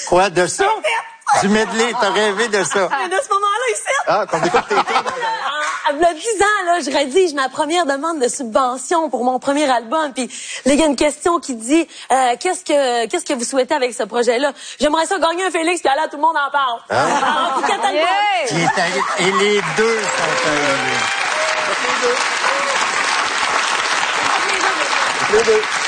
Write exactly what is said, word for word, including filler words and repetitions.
Quoi, de ça? Du medley, t'as rêvé de ça? Mais de ce moment-là, ici. Ah, qu'on écoute tes tunes. Il y a dix ans, là, je rédige ma première demande de subvention pour mon premier album. Puis là, il y a une question qui dit euh, qu'est-ce que qu'est-ce que vous souhaitez avec ce projet-là? J'aimerais ça gagner un Félix, puis là, tout le monde en parle. Ah. Alors, puis quatre albums. Qui est arrivé. Et les deux sont arrivés. Les deux. Les deux.